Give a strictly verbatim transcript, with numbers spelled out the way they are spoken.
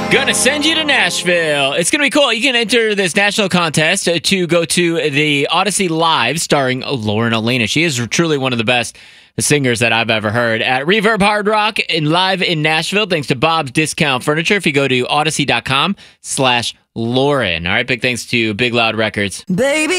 Gonna send you to Nashville. It's gonna be cool. You can enter this national contest to go to the Odyssey Live starring Lauren Elena. She is truly one of the best singers that I've ever heard at Reverb Hard Rock and live in Nashville, thanks to Bob's Discount Furniture. If you go to odyssey.com slash Lauren. All right, big thanks to Big Loud Records. Baby.